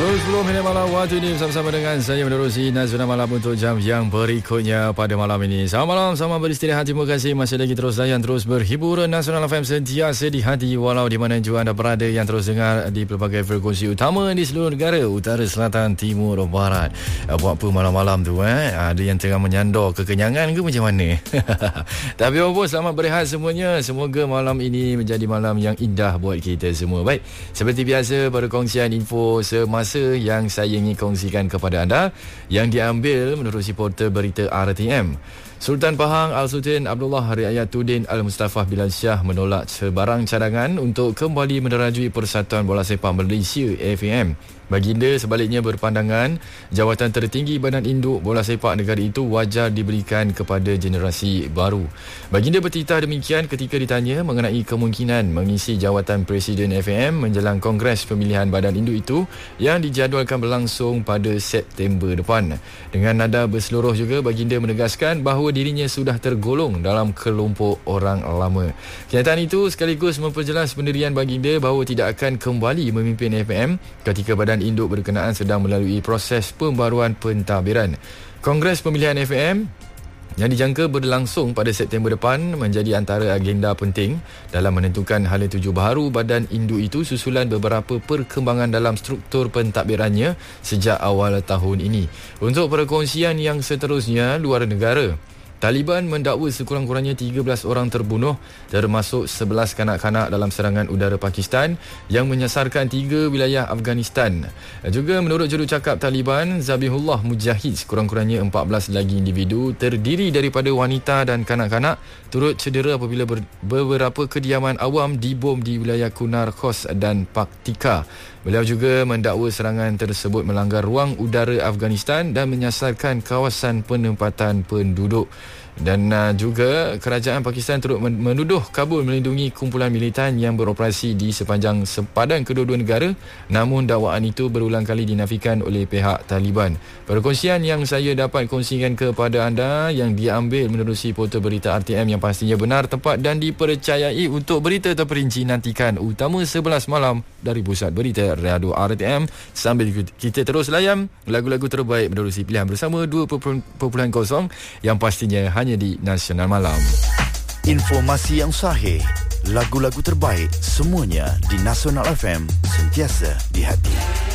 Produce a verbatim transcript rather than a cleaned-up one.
Pukul sepuluh minit malam waktu ini bersama-sama dengan saya menerusi Nasional Malam untuk jam yang berikutnya pada malam ini. Selamat malam, selamat beristirahat. Terima kasih masih lagi terus layan, terus berhibur. Nasional F M sentiasa di hati walau di mana juga anda berada, yang terus dengar di pelbagai frekuensi utama di seluruh negara, utara, selatan, timur, barat. Buat apa malam-malam tu eh? Ada yang tengah menyandor kekenyangan ke macam mana? Tapi apa, selamat berehat semuanya. Semoga malam ini menjadi malam yang indah buat kita semua. Baik, seperti biasa perkongsian info semasa yang saya ingin kongsikan kepada anda yang diambil menerusi portal berita R T M. Sultan Pahang Al-Sultan Abdullah Riayatuddin Al-Mustafah Bilal Shah menolak sebarang cadangan untuk kembali menerajui Persatuan Bola Sepak Malaysia A F M. Baginda sebaliknya berpandangan jawatan tertinggi Badan Induk Bola Sepak negara itu wajar diberikan kepada generasi baru. Baginda bertitah demikian ketika ditanya mengenai kemungkinan mengisi jawatan Presiden F M menjelang Kongres Pemilihan Badan Induk itu yang dijadualkan berlangsung pada September depan. Dengan nada berseluruh juga, baginda menegaskan bahawa dirinya sudah tergolong dalam kelompok orang lama. Kenyataan itu sekaligus memperjelas pendirian baginda bahawa tidak akan kembali memimpin F M ketika Badan Induk berkenaan sedang melalui proses pembaruan pentadbiran. Kongres Pemilihan F M yang dijangka berlangsung pada September depan menjadi antara agenda penting dalam menentukan hala tuju baharu Badan Induk itu susulan beberapa perkembangan dalam struktur pentadbirannya sejak awal tahun ini. Untuk perkongsian yang seterusnya, luar negara, Taliban mendakwa sekurang-kurangnya tiga belas orang terbunuh, termasuk sebelas kanak-kanak dalam serangan udara Pakistan yang menyasarkan tiga wilayah Afghanistan. Juga menurut jurucakap Taliban, Zabihullah Mujahid, sekurang-kurangnya empat belas lagi individu terdiri daripada wanita dan kanak-kanak turut cedera apabila ber- beberapa kediaman awam dibom di wilayah Kunar Khos dan Paktika. Beliau juga mendakwa serangan tersebut melanggar ruang udara Afghanistan dan menyasarkan kawasan penempatan penduduk. Dan uh, juga kerajaan Pakistan turut menuduh Kabul melindungi kumpulan militan yang beroperasi di sepanjang sepadan kedua-dua negara, namun dakwaan itu berulang kali dinafikan oleh pihak Taliban. Perkongsian yang saya dapat kongsikan kepada anda yang diambil menerusi portal berita R T M yang pastinya benar, tepat dan dipercayai. Untuk berita terperinci nantikan Utama sebelas malam dari Pusat Berita Radio R T M, sambil kita terus layan lagu-lagu terbaik menerusi pilihan bersama dua titik kosong yang pastinya hanya di Nasional Malam. Informasi yang sahih, lagu-lagu terbaik, semuanya di Nasional F M, sentiasa di hati.